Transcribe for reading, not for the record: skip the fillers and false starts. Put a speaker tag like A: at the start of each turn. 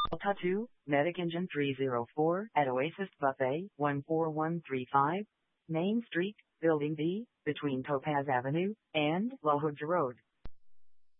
A: Alta 2, Medic Engine 304 at Oasis Buffet 14135, Main Street, Building B, between Topaz Avenue and La Hoods Road.